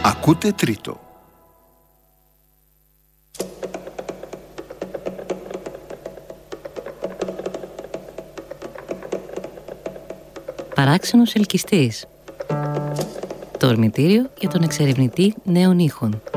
Ακούτε τρίτο. Παράξενος ελκυστής. Το ορμητήριο για τον εξερευνητή νέων ήχων.